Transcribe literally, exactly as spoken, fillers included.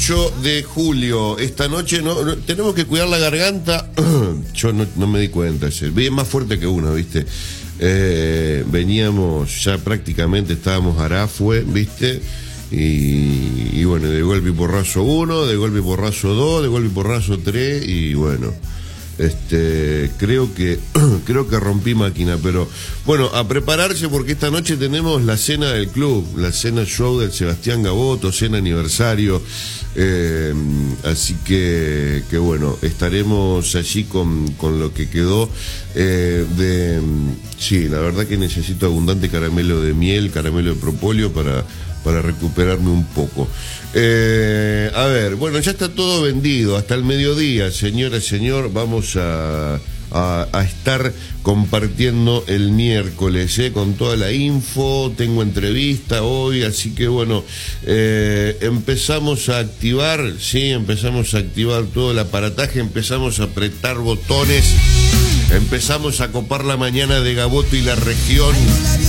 ocho de julio. Esta noche no, no tenemos que cuidar la garganta. Yo no, no me di cuenta ayer. Vi más fuerte que uno, ¿viste? Eh, veníamos, ya prácticamente estábamos arafue, ¿viste? Y, y bueno, de golpe y porrazo uno, de golpe y porrazo dos, de golpe y porrazo tres, y bueno, este, creo que creo que rompí máquina, pero bueno, a prepararse porque esta noche tenemos la cena del club, la cena show del Sebastián Gaboto, cena aniversario, eh, así que, que bueno, estaremos allí con, con lo que quedó eh, de, sí, la verdad que necesito abundante caramelo de miel, caramelo de propóleo para para recuperarme un poco. Eh, a ver, bueno, ya está todo vendido hasta el mediodía, señora, señor, vamos a, a, a estar compartiendo el miércoles, eh, con toda la info, tengo entrevista hoy, así que bueno, eh, empezamos a activar, sí, empezamos a activar todo el aparataje, empezamos a apretar botones, empezamos a copar la mañana de Gaboto y la región.